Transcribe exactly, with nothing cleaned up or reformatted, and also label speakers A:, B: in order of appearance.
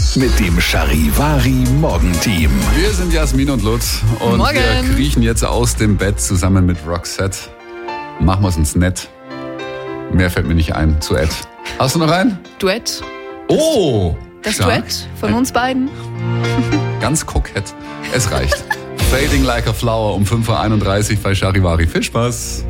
A: mit dem Charivari Morgenteam.
B: Wir sind Jasmin und Lutz und
C: Morgen.
B: wir kriechen jetzt aus dem Bett zusammen mit Roxette. Machen wir es uns nett. Mehr fällt mir nicht ein zu Ed. Hast du noch einen?
C: Duett.
B: Oh!
C: Das
B: stark.
C: Duett von uns beiden.
B: Ganz kokett. Es reicht. Fading like a flower um fünf Uhr einunddreißig bei Charivari. Viel Spaß.